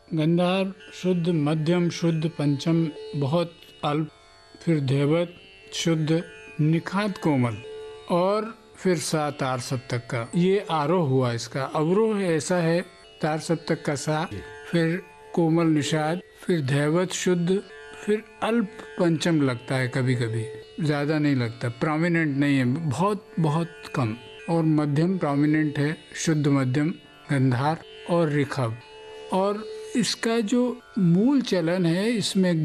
गंधार शुद्ध, मध्यम शुद्ध, पंचम बहुत अल्प, फिर धैवत शुद्ध, निखात कोमल, और फिर सा तार सप्तक का। ये आरोह हुआ। इसका अवरोह ऐसा है, तार सप्तक का सा, फिर कोमल निषाद, फिर धैवत शुद्ध, फिर अल्प पंचम लगता है, कभी कभी ज्यादा नहीं लगता, प्रोमिनेंट नहीं है, बहुत बहुत कम। और मध्यम प्रोमिनेंट है, शुद्ध मध्यम, गंधार और ऋखभ। और इसका जो मूल चलन है, इसमें